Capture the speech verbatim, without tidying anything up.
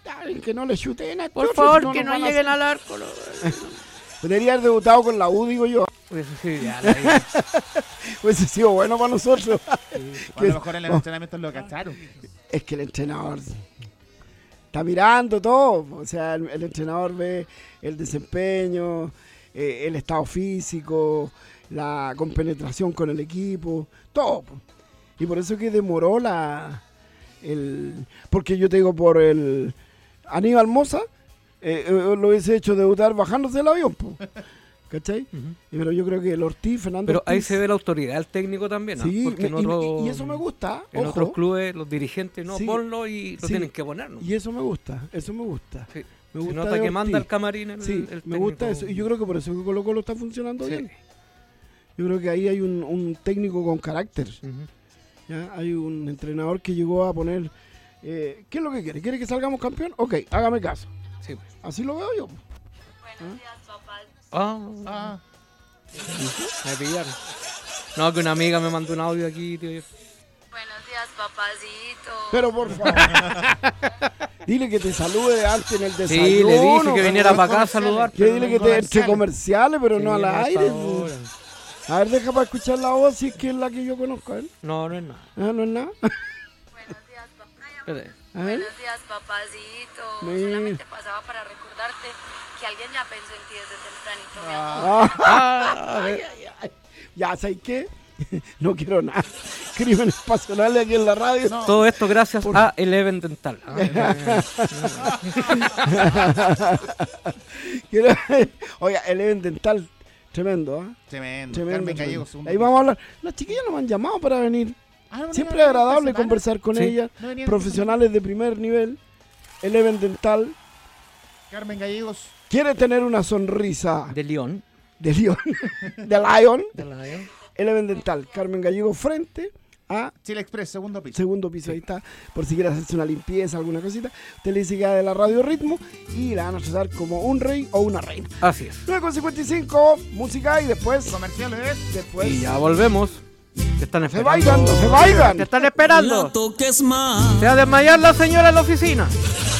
que no le chuten a Por favor, no que no lleguen al arco. No. Debería haber debutado con la U, digo yo. Pues sí, ya la Hubiese sido bueno para nosotros. Sí. A lo mejor en el entrenamiento lo cacharon. Es que el entrenador está mirando todo. O sea, el, el entrenador ve el desempeño, eh, el estado físico, la compenetración con el equipo, todo. Y por eso que demoró la... el Porque yo te digo, por el Aníbal Mosa, eh, eh, lo hubiese hecho debutar bajándose del avión, po. ¿Cachai? Uh-huh. Pero yo creo que el Ortiz, Fernando Pero Ortiz, ahí se ve la autoridad del técnico también, ¿no? Sí, porque en y, otro, y eso me gusta. En ojo. otros clubes, los dirigentes, no, Sí, ponlo y lo sí, tienen que poner, ¿no? Y eso me gusta, eso me gusta. Sí. Me Se gusta nota de que Ortiz. manda el camarín el, Sí, el me gusta eso. Y yo creo que por eso que Colo Colo está funcionando sí. bien. Yo creo que ahí hay un, un técnico con carácter. Uh-huh. ¿Ya? Hay un entrenador que llegó a poner... Eh, ¿Qué es lo que quiere? ¿Quiere que salgamos campeón? Ok, hágame caso. Sí. Así lo veo yo. Buenos días, papás. Ah, ah. Me pillaron. No, que una amiga me mandó un audio aquí, tío. Buenos días, papacito. Pero por favor. Dile que te salude antes en el desayuno. Sí, le dije que viniera para acá a saludar. Que dile que te entre comerciales, pero sí, no al aire. Favor. A ver, deja para escuchar la voz si es que es la que yo conozco. ¿eh? No, no es nada. Ah, no es nada. Buenos días, papá. Buenos días, papacito. Sí. Solamente pasaba para recordarte que alguien ya pensó en ti desde tempranito. Ah, ah, ay, ay, ay. Ya, ¿sabes qué? No quiero nada. Crímenes pasionales aquí en la radio. No. Todo esto gracias Por... a Eleven Dental. Oiga, Eleven Dental, tremendo, ¿eh? Tremendo. Tremendo. Carmen Gallego, Ahí vamos a hablar. Las chiquillas nos han llamado para venir. Ah, no, Siempre es agradable conversar con sí. ellas. No profesionales de primer nivel. Eleven Dental. Carmen Gallegos. Quiere tener una sonrisa. De león. De león. De lion. De lion. Eleven Dental. Carmen Gallegos frente a Chile Express, segundo piso. Segundo piso, ahí está. Por si quieres hacerse una limpieza, alguna cosita. Usted le dice que de la Radio Ritmo y la van a tratar como un rey o una reina. Así es. nueve con cincuenta y cinco, música y después... Comerciales. Después... Y ya volvemos. Te están esperando. Se vayan, se vayan. Te están esperando. Se va a desmayar la señora en la oficina.